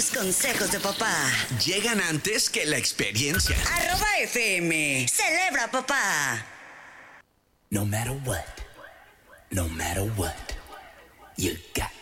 Los consejos de papá llegan antes que la experiencia. @FM. Celebra, papá. No matter what, you got